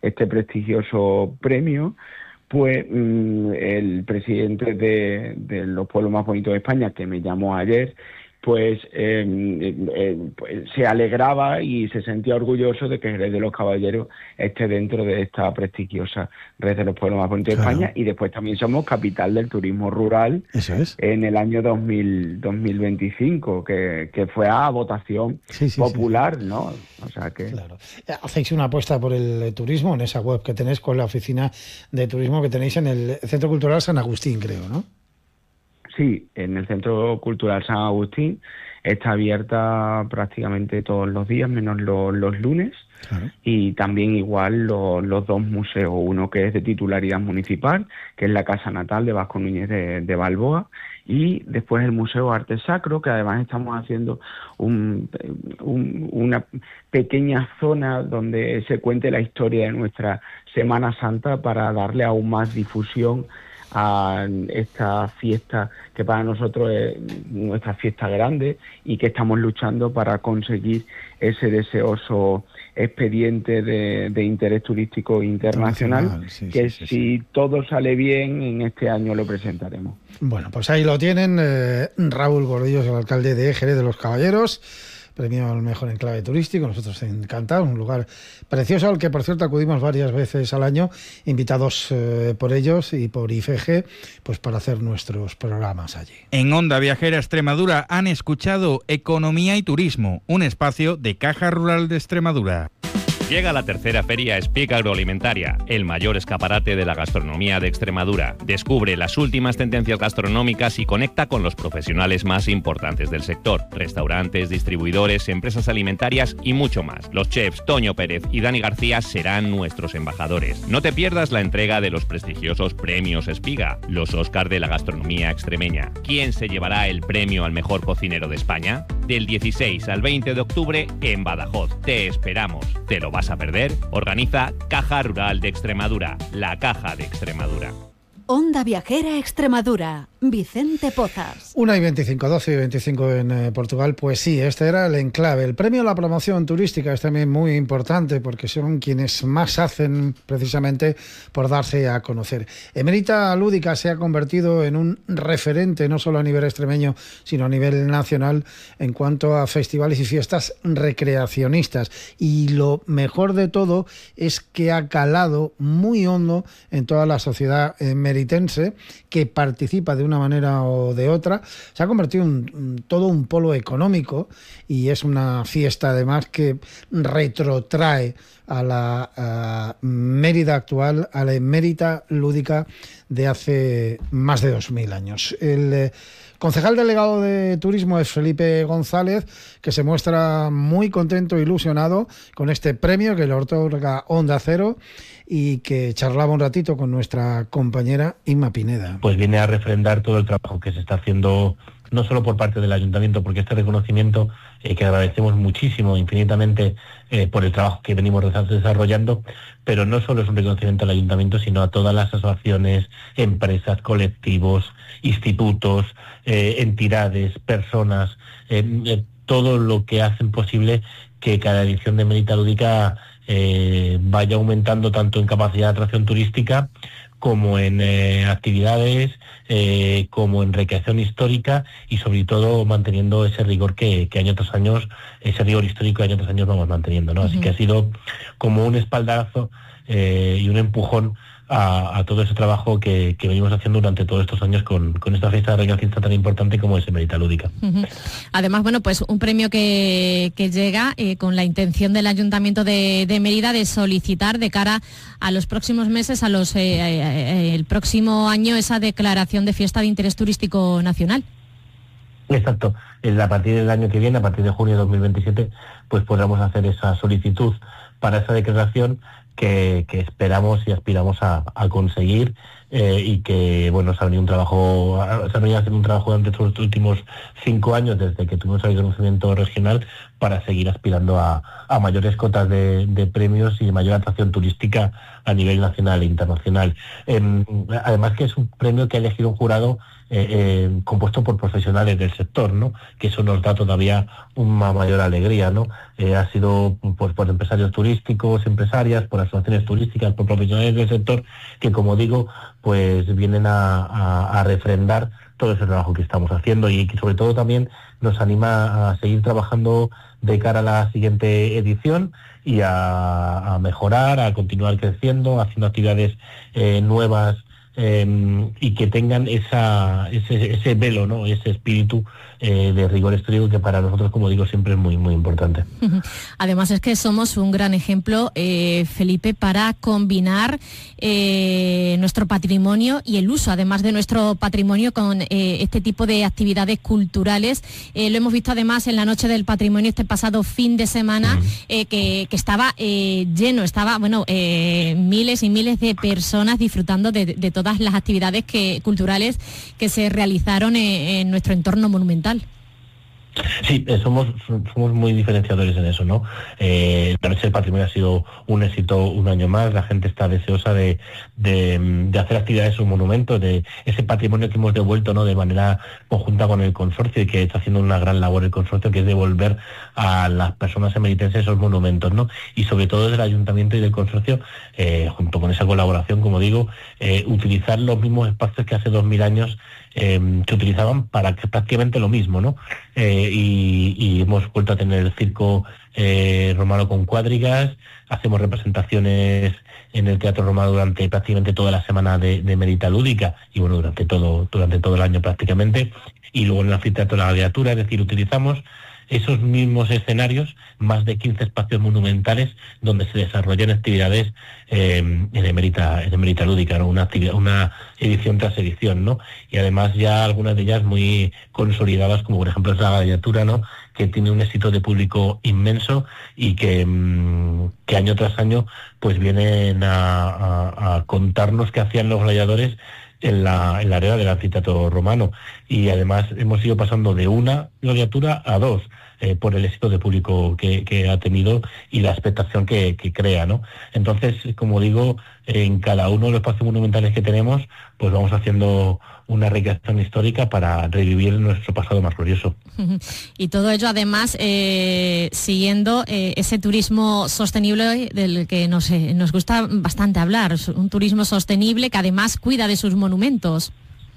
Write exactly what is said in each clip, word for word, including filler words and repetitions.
este prestigioso premio, pues mmm, el presidente de, de los pueblos más bonitos de España, que me llamó ayer, pues, eh, eh, pues se alegraba y se sentía orgulloso de que Jerez de los Caballeros esté dentro de esta prestigiosa red de los pueblos más bonitos claro. de España, y después también somos capital del turismo rural. Eso es. En el año dos mil veinticinco, que, que fue a votación sí, sí, popular, sí. ¿no? O sea que... Claro. Hacéis una apuesta por el turismo en esa web que tenéis con la oficina de turismo que tenéis en el Centro Cultural San Agustín, creo, ¿no? Sí, en el Centro Cultural San Agustín está abierta prácticamente todos los días, menos los, los lunes, claro. Y también igual los, los dos museos, uno que es de titularidad municipal, que es la Casa Natal de Vasco Núñez de, de Balboa, y después el Museo Arte Sacro, que además estamos haciendo un, un, una pequeña zona donde se cuente la historia de nuestra Semana Santa para darle aún más difusión a esta fiesta que para nosotros es nuestra fiesta grande y que estamos luchando para conseguir ese deseoso expediente de, de interés turístico internacional, sí, que sí, sí, si sí. todo sale bien en este año lo presentaremos. Bueno, pues ahí lo tienen, eh, Raúl Gordillos, el alcalde de Jerez de los Caballeros, premio al mejor enclave turístico. Nosotros encantados, un lugar precioso al que por cierto acudimos varias veces al año, invitados eh, por ellos y por I F E G, pues para hacer nuestros programas allí. En Onda Viajera Extremadura han escuchado Economía y Turismo, un espacio de Caja Rural de Extremadura. Llega la tercera feria Speak Agroalimentaria, el mayor escaparate de la gastronomía de Extremadura. Descubre las últimas tendencias gastronómicas y conecta con los profesionales más importantes del sector. Restaurantes, distribuidores, empresas alimentarias y mucho más. Los chefs Toño Pérez y Dani García serán nuestros embajadores. No te pierdas la entrega de los prestigiosos premios Espiga, los Óscar de la gastronomía extremeña. ¿Quién se llevará el premio al mejor cocinero de España? Del dieciséis al veinte de octubre en Badajoz. Te esperamos. ¿Te lo vas a perder? Organiza Caja Rural de Extremadura, la Caja de Extremadura. Onda Viajera Extremadura, Vicente Pozas. una y veinticinco, doce y veinticinco en eh, Portugal. Pues sí, este era el enclave. El premio a la promoción turística es también muy importante porque son quienes más hacen precisamente por darse a conocer. Emerita Lúdica se ha convertido en un referente no solo a nivel extremeño, sino a nivel nacional en cuanto a festivales y fiestas recreacionistas. Y lo mejor de todo es que ha calado muy hondo en toda la sociedad emeritense, que participa de una manera o de otra. Se ha convertido en un, todo un polo económico y es una fiesta además que retrotrae a la a Mérida actual, a la Emérita Lúdica de hace más de dos mil años. El eh, concejal delegado de Turismo es Felipe González, que se muestra muy contento e ilusionado con este premio que le otorga Onda Cero y que charlaba un ratito con nuestra compañera Inma Pineda. Pues viene a refrendar todo el trabajo que se está haciendo, no solo por parte del Ayuntamiento, porque este reconocimiento eh, que agradecemos muchísimo, infinitamente, eh, por el trabajo que venimos desarrollando, pero no solo es un reconocimiento al Ayuntamiento, sino a todas las asociaciones, empresas, colectivos, institutos, eh, entidades, personas, eh, eh, todo lo que hacen posible que cada edición de Emérita Lúdica eh, vaya aumentando tanto en capacidad de atracción turística como en eh, actividades, eh, como en recreación histórica y sobre todo manteniendo ese rigor que, que año tras año, ese rigor histórico que año tras año vamos manteniendo, ¿no? Uh-huh. Así que ha sido como un espaldarazo eh, y un empujón a, a todo ese trabajo que, que venimos haciendo durante todos estos años con, con esta fiesta de recreación tan importante como es Emérita Lúdica. Uh-huh. Además, bueno, pues un premio que, que llega eh, con la intención del Ayuntamiento de, de Mérida de solicitar de cara a los próximos meses, a los eh, eh, el próximo año, esa declaración de fiesta de interés turístico nacional. Exacto. A partir del año que viene, a partir de junio de dos mil veintisiete, pues podremos hacer esa solicitud para esa declaración que, que esperamos y aspiramos a, a conseguir eh, y que, bueno, se ha venido un trabajo, se ha venido haciendo un trabajo durante estos últimos cinco años, desde que tuvimos el reconocimiento regional, para seguir aspirando a, a mayores cotas de, de premios y mayor atracción turística a nivel nacional e internacional. Eh, además que es un premio que ha elegido un jurado eh, eh, compuesto por profesionales del sector, ¿no? Que eso nos da todavía una mayor alegría, ¿no? Eh, ha sido pues, por empresarios turísticos, empresarias, por asociaciones turísticas, por profesionales del sector, que, como digo, pues vienen a, a, a refrendar todo ese trabajo que estamos haciendo y que sobre todo también nos anima a seguir trabajando de cara a la siguiente edición y a, a mejorar, a continuar creciendo, haciendo actividades eh, nuevas eh, y que tengan esa, ese, ese velo, ¿no? Ese espíritu eh, de rigor histórico que para nosotros, como digo, siempre es muy, muy importante. Además es que somos un gran ejemplo, eh, Felipe, para combinar eh, nuestro patrimonio y el uso, además de nuestro patrimonio, con eh, este tipo de actividades culturales. Eh, lo hemos visto además en la Noche del Patrimonio este pasado fin de semana, uh-huh. eh, que, que estaba eh, lleno, estaba, bueno, eh, miles y miles de personas disfrutando de, de todas las actividades que, culturales que se realizaron en, en nuestro entorno monumental. Sí, eh, somos somos muy diferenciadores en eso, ¿no? Eh, la Noche del Patrimonio ha sido un éxito un año más, la gente está deseosa de, de, de hacer actividades en sus monumentos, de ese patrimonio que hemos devuelto, ¿no? De manera conjunta con el consorcio y que está haciendo una gran labor el consorcio, que es devolver a las personas emeritenses esos monumentos, ¿no? Y sobre todo desde el ayuntamiento y del consorcio, eh, junto con esa colaboración, como digo, eh, utilizar los mismos espacios que hace dos mil años eh, se utilizaban para que prácticamente lo mismo, ¿no? Eh, y, y hemos vuelto a tener el circo eh, romano con cuadrigas, hacemos representaciones en el Teatro Romano durante prácticamente toda la semana de, de Mérida Lúdica y bueno, durante todo, durante todo el año prácticamente, y luego en el anfiteatro La Gladiatura, es decir, utilizamos esos mismos escenarios, más de quince espacios monumentales donde se desarrollan actividades eh, en Emérita, en Emérita Lúdica, ¿no? Una actividad, una edición tras edición, ¿no? Y además ya algunas de ellas muy consolidadas, como por ejemplo es La Gladiatura, ¿no? Que tiene un éxito de público inmenso y que, mmm, que año tras año pues vienen a, a, a contarnos qué hacían los gladiadores en la, en la área del anfiteatro romano, y además hemos ido pasando de una gladiatura a dos eh, por el éxito de público que, que ha tenido y la expectación que, que crea, ¿no? Entonces, como digo, en cada uno de los espacios monumentales que tenemos, pues vamos haciendo una recreación histórica para revivir nuestro pasado más glorioso. Y todo ello además eh, siguiendo eh, ese turismo sostenible del que nos, eh, nos gusta bastante hablar, un turismo sostenible que además cuida de sus monumentos.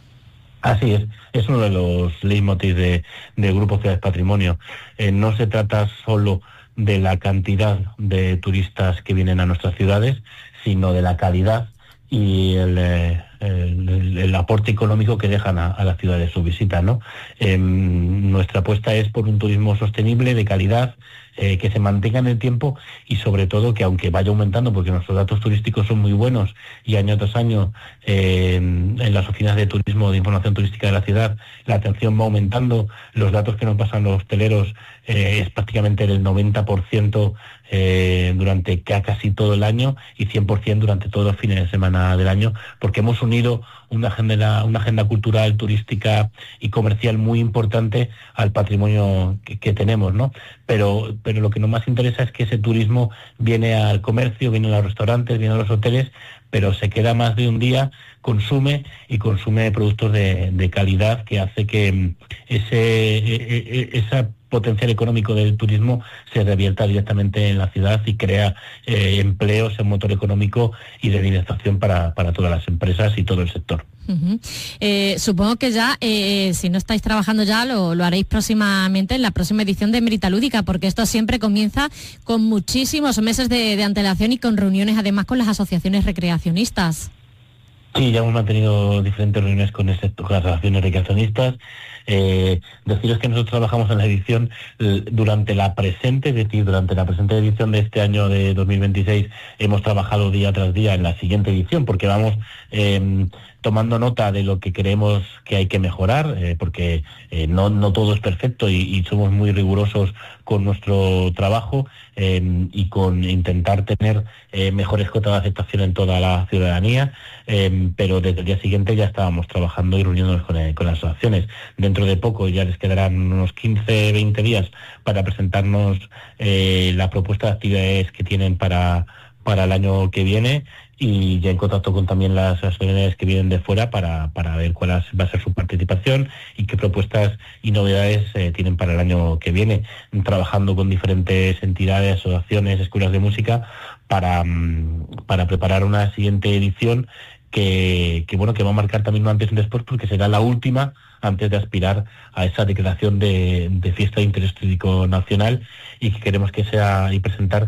Así es, es uno de los leitmotiv de, de Grupo Ciudades Patrimonio. Eh, no se trata solo de la cantidad de turistas que vienen a nuestras ciudades, sino de la calidad y el, eh, el, el, el aporte económico que dejan a, a la ciudad de su visita, ¿no? Eh, nuestra apuesta es por un turismo sostenible, de calidad, eh, que se mantenga en el tiempo y sobre todo que, aunque vaya aumentando, porque nuestros datos turísticos son muy buenos y año tras año eh, en las oficinas de turismo, de información turística de la ciudad, la atención va aumentando, los datos que nos pasan los hosteleros eh, es prácticamente del noventa por ciento eh, durante casi todo el año y cien por ciento durante todos los fines de semana del año, porque hemos unido una agenda, una agenda cultural, turística y comercial muy importante al patrimonio que, que tenemos, ¿no? Pero, pero lo que nos más interesa es que ese turismo viene al comercio, viene a los restaurantes, viene a los hoteles, pero se queda más de un día, consume y consume productos de, de calidad, que hace que ese esa potencial económico del turismo se revierta directamente en la ciudad y crea eh, empleos, en motor económico y de dinamización para, para todas las empresas y todo el sector. Uh-huh. Eh, supongo que ya, eh, si no estáis trabajando ya, lo, lo haréis próximamente en la próxima edición de Mérida Lúdica, porque esto siempre comienza con muchísimos meses de, de antelación y con reuniones además con las asociaciones recreacionistas. Sí, ya hemos mantenido diferentes reuniones con, ese, con las asociaciones recreacionistas. Eh, deciros que nosotros trabajamos en la edición eh, durante la presente, es decir, durante la presente edición de este año de dos mil veintiséis hemos trabajado día tras día en la siguiente edición, porque vamos eh, tomando nota de lo que creemos que hay que mejorar, eh, porque eh, no, no todo es perfecto y, y somos muy rigurosos con nuestro trabajo eh, y con intentar tener eh, mejores cotas de aceptación en toda la ciudadanía, eh, pero desde el día siguiente ya estábamos trabajando y reuniéndonos con, eh, con las asociaciones. Dentro de poco ya les quedarán unos quince, veinte días para presentarnos eh, la propuesta de actividades que tienen para, para el año que viene, y ya en contacto con también las asociaciones que vienen de fuera para, para ver cuál va a ser su participación y qué propuestas y novedades eh, tienen para el año que viene, trabajando con diferentes entidades, asociaciones, escuelas de música para, para preparar una siguiente edición que, que bueno que va a marcar también un antes y un después, porque será la última antes de aspirar a esa declaración de, de fiesta de interés turístico nacional, y que queremos que sea y presentar